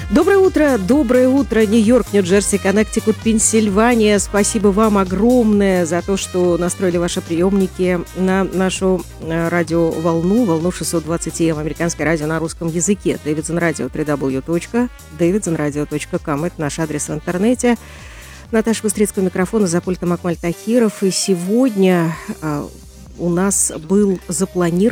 Доброе утро, Нью-Йорк, Нью-Джерси, Коннектикут, Пенсильвания. Спасибо вам огромное за то, что настроили ваши приемники на нашу радиоволну, волну 620 АМ, американское радио на русском языке. Davidson Radio, www.davidsonradio.com. Это наш адрес в интернете. Наташа Быстрицкая, микрофон, за пультом Акмаль Тахиров. И сегодня у нас был запланирован